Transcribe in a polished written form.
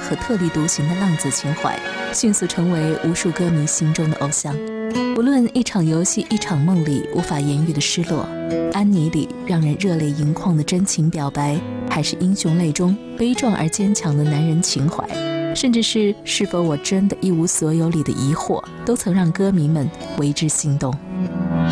和特立独行的浪子情怀，迅速成为无数歌迷心中的偶像。无论一场游戏一场梦里无法言喻的失落，安妮里让人热泪盈眶的真情表白，还是英雄泪中悲壮而坚强的男人情怀，甚至是否我真的一无所有里的疑惑，都曾让歌迷们为之心动。